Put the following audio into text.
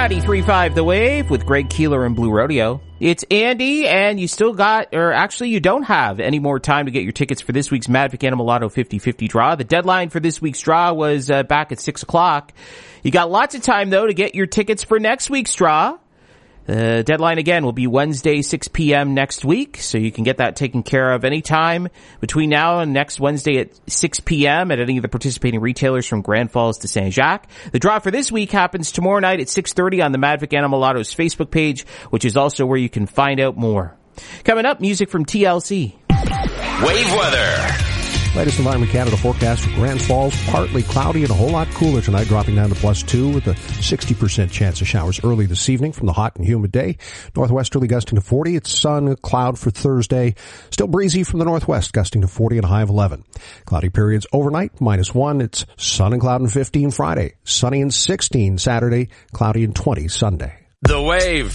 93.5 The Wave with Greg Keeler and Blue Rodeo. It's Andy, and you still got, or actually you don't have any more time to get your tickets for this week's Mad Vic Animal Lotto 50/50 draw. The deadline for this week's draw was back at 6 o'clock. You got lots of time, though, to get your tickets for next week's draw. The deadline, again, will be Wednesday, 6 p.m. next week, so you can get that taken care of anytime between now and next Wednesday at 6 p.m. at any of the participating retailers from Grand Falls to Saint-Jacques. The draw for this week happens tomorrow night at 6:30 on the Mad Vic Animal Lotto's Facebook page, which is also where you can find out more. Coming up, music from TLC. Wave weather. Latest Environment Canada forecast for Grand Falls, partly cloudy and a whole lot cooler tonight, dropping down to +2 with a 60% chance of showers early this evening from the hot and humid day. Northwesterly gusting to 40. It's sun, cloud for Thursday. Still breezy from the northwest, gusting to 40 and a high of 11. Cloudy periods overnight, -1. It's sun and cloud and 15 Friday. Sunny and 16 Saturday. Cloudy and 20 Sunday. The Wave.